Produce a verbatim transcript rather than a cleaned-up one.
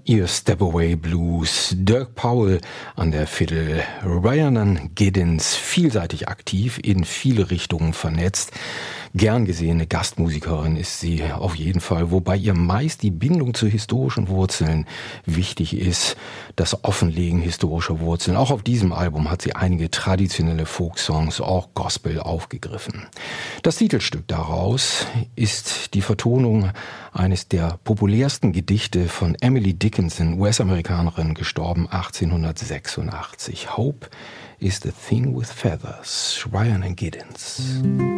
Ihr Step-Away Blues, Dirk Powell an der Fiddle, Rhiannon Giddens, vielseitig aktiv, in viele Richtungen vernetzt. Gern gesehene Gastmusikerin ist sie auf jeden Fall, wobei ihr meist die Bindung zu historischen Wurzeln wichtig ist, das Offenlegen historischer Wurzeln. Auch auf diesem Album hat sie einige traditionelle Folksongs, auch Gospel, aufgegriffen. Das Titelstück daraus ist die Vertonung eines der populärsten Gedichte von Emily Dickinson, U S-Amerikanerin, gestorben achtzehnhundertsechsundachtzig. Hope is the thing with feathers, Rhiannon Giddens.